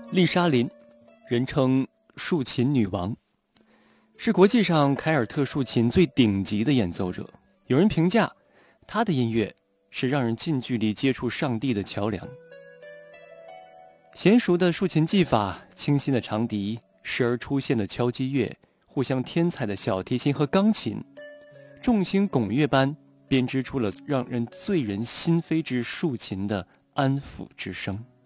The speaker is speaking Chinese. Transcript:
丽莎琳，人称竖琴女王，是国际上凯尔特竖琴最顶级的演奏者。有人评价，她的音乐是让人近距离接触上帝的桥梁。娴熟的竖琴技法，清新的长笛，时而出现的敲击乐，互相天才的小提琴和钢琴，众星拱月般编织出了让人醉人心扉之竖琴的安抚之声。